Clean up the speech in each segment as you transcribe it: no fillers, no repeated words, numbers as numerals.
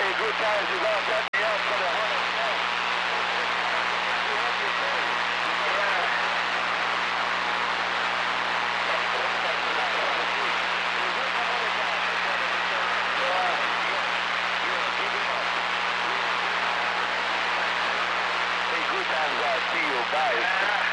Hey, good times. You gonna set me up for the 110. Good times. I see you guys.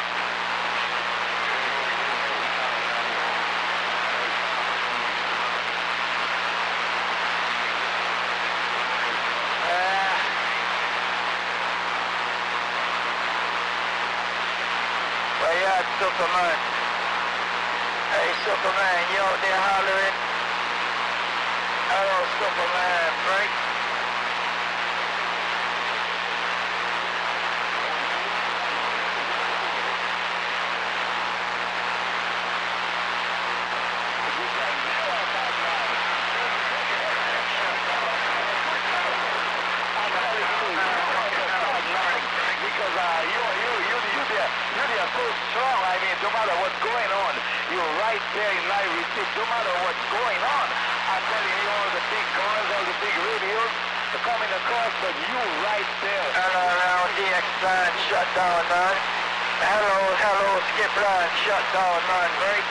Where you at, Superman? Hey, Superman, you out there hollering? Hello, Superman, break. Because you're so strong. I mean, no matter what's going on, you're right there in live receipt. No matter what's going on, I'm telling you, all the big cars, all the big radios are coming across, but you right there. Hello, around DX line shut down, man. Hello, skip line shut down, man. Break.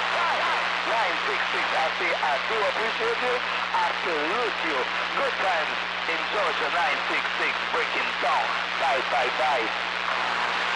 966, I say I do appreciate you. I salute you. Good times in Georgia 966, breaking down. Bye.